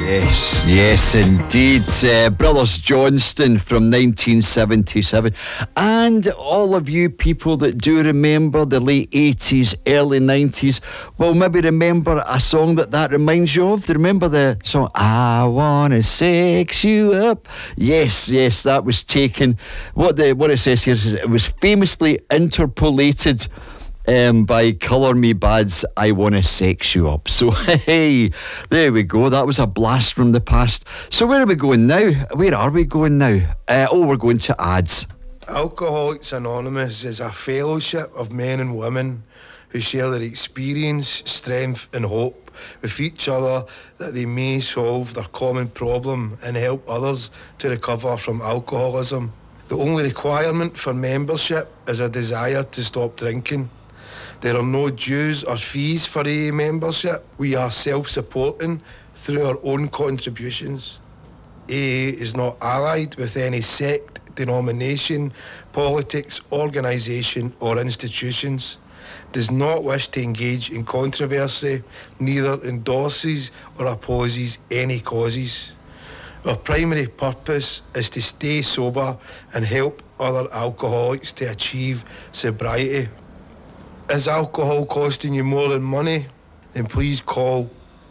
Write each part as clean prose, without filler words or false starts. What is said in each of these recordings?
Yes, indeed. Brothers Johnston from 1977. And all of you people that do remember the late 80s, early 90s, will maybe remember a song that reminds you of. Do you remember the song, I Wanna Sex You Up? Yes, that was taken. What it says here is it was famously interpolated by Colour Me Bad's I Wanna Sex You Up. So, hey, there we go. That was a blast from the past. So where are we going now? Where are we going now? We're going to ads. Alcoholics Anonymous is a fellowship of men and women who share their experience, strength and hope with each other that they may solve their common problem and help others to recover from alcoholism. The only requirement for membership is a desire to stop drinking. There are no dues or fees for AA membership. We are self-supporting through our own contributions. AA is not allied with any sect, denomination, politics, organisation or institutions, does not wish to engage in controversy, neither endorses or opposes any causes. Our primary purpose is to stay sober and help other alcoholics to achieve sobriety. Is alcohol costing you more than money? Then please call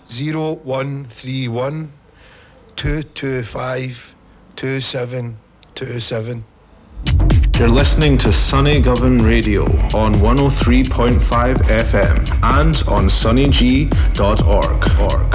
0131 225 2727. You're listening to Sunny Govan Radio on 103.5 FM and on sunnyg.org.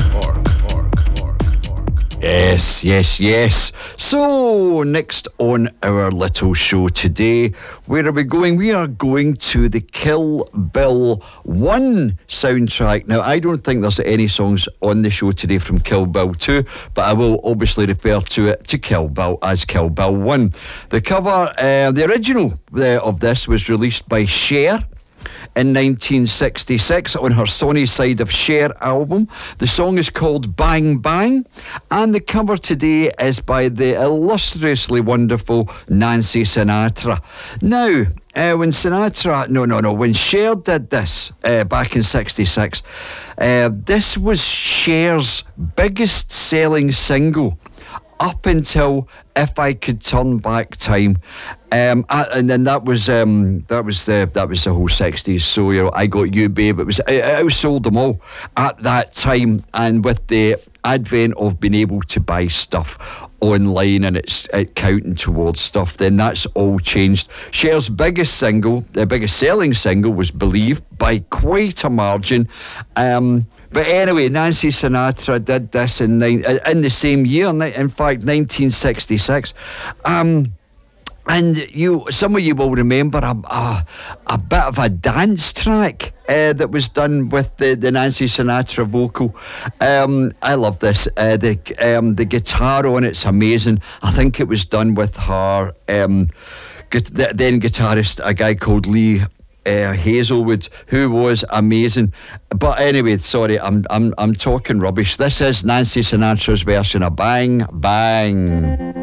Yes. So, next on our little show today, where are we going? We are going to the Kill Bill 1 soundtrack. Now, I don't think there's any songs on the show today from Kill Bill 2, but I will obviously refer to it to Kill Bill as Kill Bill 1. The cover, the original of this was released by Cher in 1966 on her Sonny Side of Cher album. The song is called Bang Bang, and the cover today is by the illustriously wonderful Nancy Sinatra. Now, when Cher did this back in 66, this was Cher's biggest selling single up until If I Could Turn Back Time, and then that was the whole 60s. So, you know, I Got You Babe, it outsold them all at that time. And with the advent of being able to buy stuff online and it counting towards stuff, then that's all changed. Cher's biggest selling single was Believe by quite a margin. But anyway, Nancy Sinatra did this in the same year, in fact, 1966. And some of you will remember a bit of a dance track that was done with the Nancy Sinatra vocal. I love this. The guitar on it's amazing. I think it was done with her then guitarist, a guy called Lee Hazelwood, who was amazing. But anyway, sorry, I'm talking rubbish. This is Nancy Sinatra's version of Bang Bang.